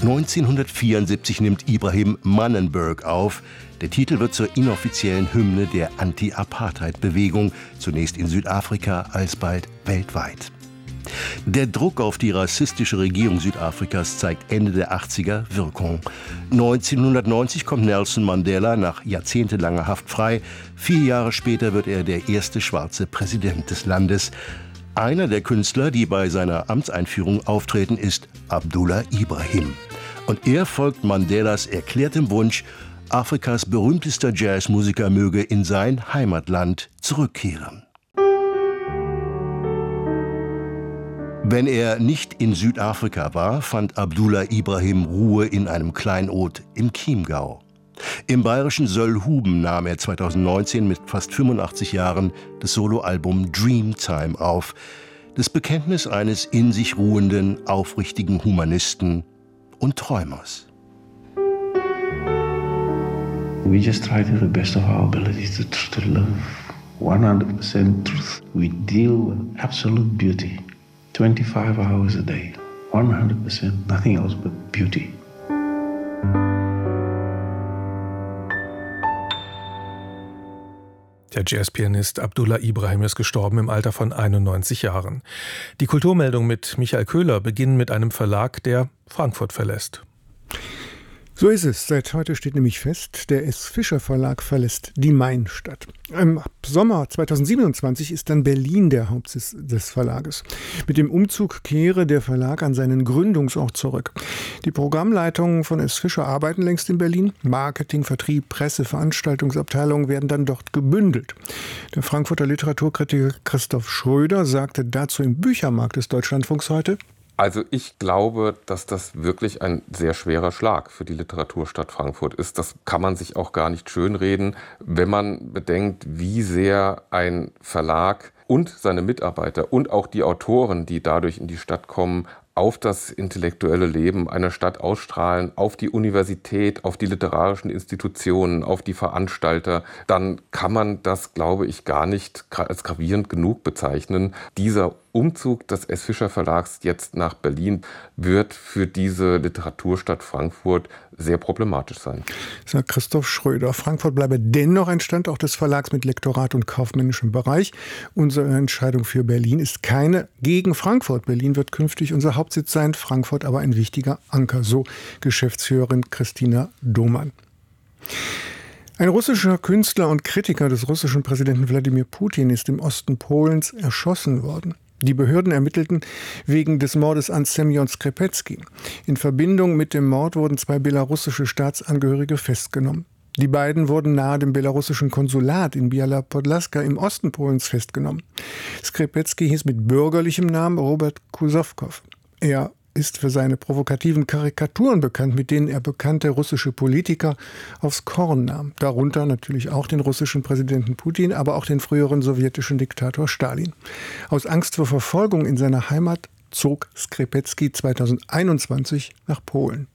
1974 nimmt Ibrahim Mannenberg auf. Der Titel wird zur inoffiziellen Hymne der Anti-Apartheid-Bewegung, zunächst in Südafrika, alsbald weltweit. Der Druck auf die rassistische Regierung Südafrikas zeigt Ende der 80er Wirkung. 1990 kommt Nelson Mandela nach jahrzehntelanger Haft frei. 4 Jahre später wird er der erste schwarze Präsident des Landes. Einer der Künstler, die bei seiner Amtseinführung auftreten, ist Abdullah Ibrahim. Und er folgt Mandelas erklärtem Wunsch, Afrikas berühmtester Jazzmusiker möge in sein Heimatland zurückkehren. Wenn er nicht in Südafrika war, fand Abdullah Ibrahim Ruhe in einem Kleinod im Chiemgau. Im bayerischen Söllhuben nahm er 2019 mit fast 85 Jahren das Soloalbum Dreamtime auf. Das Bekenntnis eines in sich ruhenden, aufrichtigen Humanisten und Träumers. We just try to do the best of our abilities to live 100% truth. We deal with absolute beauty. 25 hours a day, 100%, nothing else but beauty. Der Jazzpianist Abdullah Ibrahim ist gestorben im Alter von 91 Jahren. Die Kulturmeldung mit Michael Köhler beginnt mit einem Verlag, der Frankfurt verlässt. So ist es. Seit heute steht nämlich fest, der S. Fischer Verlag verlässt die Mainstadt. Im Sommer 2027 ist dann Berlin der Hauptsitz des Verlages. Mit dem Umzug kehre der Verlag an seinen Gründungsort zurück. Die Programmleitungen von S. Fischer arbeiten längst in Berlin. Marketing, Vertrieb, Presse, Veranstaltungsabteilungen werden dann dort gebündelt. Der Frankfurter Literaturkritiker Christoph Schröder sagte dazu im Büchermarkt des Deutschlandfunks heute: Also ich glaube, dass das wirklich ein sehr schwerer Schlag für die Literaturstadt Frankfurt ist. Das kann man sich auch gar nicht schönreden, wenn man bedenkt, wie sehr ein Verlag und seine Mitarbeiter und auch die Autoren, die dadurch in die Stadt kommen, auf das intellektuelle Leben einer Stadt ausstrahlen, auf die Universität, auf die literarischen Institutionen, auf die Veranstalter, dann kann man das, glaube ich, gar nicht als gravierend genug bezeichnen. Dieser Umzug des S. Fischer Verlags jetzt nach Berlin wird für diese Literaturstadt Frankfurt sehr problematisch sein. Sagt Christoph Schröder. Frankfurt bleibe dennoch ein Standort des Verlags mit Lektorat und kaufmännischem Bereich. Unsere Entscheidung für Berlin ist keine gegen Frankfurt. Berlin wird künftig unser Hauptsitz sein, Frankfurt aber ein wichtiger Anker. So Geschäftsführerin Christina Domann. Ein russischer Künstler und Kritiker des russischen Präsidenten Wladimir Putin ist im Osten Polens erschossen worden. Die Behörden ermittelten wegen des Mordes an Semjon Skrzepecki. In Verbindung mit dem Mord wurden 2 belarussische Staatsangehörige festgenommen. Die beiden wurden nahe dem belarussischen Konsulat in Biała Podlaska im Osten Polens festgenommen. Skrzepecki hieß mit bürgerlichem Namen Robert Kusowkow. Er ist für seine provokativen Karikaturen bekannt, mit denen er bekannte russische Politiker aufs Korn nahm. Darunter natürlich auch den russischen Präsidenten Putin, aber auch den früheren sowjetischen Diktator Stalin. Aus Angst vor Verfolgung in seiner Heimat zog Skrzepecki 2021 nach Polen.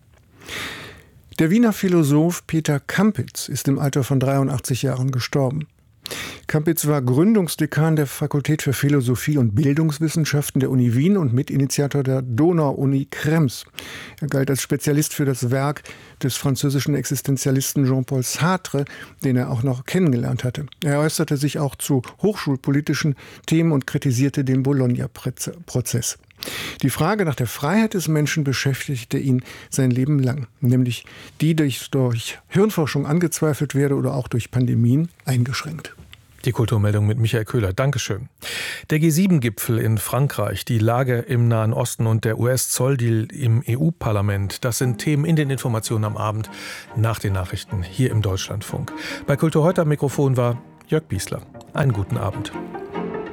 Der Wiener Philosoph Peter Kampitz ist im Alter von 83 Jahren gestorben. Kampitz war Gründungsdekan der Fakultät für Philosophie und Bildungswissenschaften der Uni Wien und Mitinitiator der Donau-Uni Krems. Er galt als Spezialist für das Werk des französischen Existenzialisten Jean-Paul Sartre, den er auch noch kennengelernt hatte. Er äußerte sich auch zu hochschulpolitischen Themen und kritisierte den Bologna-Prozess. Die Frage nach der Freiheit des Menschen beschäftigte ihn sein Leben lang, nämlich die durch Hirnforschung angezweifelt werde oder auch durch Pandemien eingeschränkt. Die Kulturmeldung mit Michael Köhler. Dankeschön. Der G7-Gipfel in Frankreich, die Lage im Nahen Osten und der US-Zolldeal im EU-Parlament, das sind Themen in den Informationen am Abend nach den Nachrichten hier im Deutschlandfunk. Bei Kultur heute am Mikrofon war Jörg Biesler. Einen guten Abend.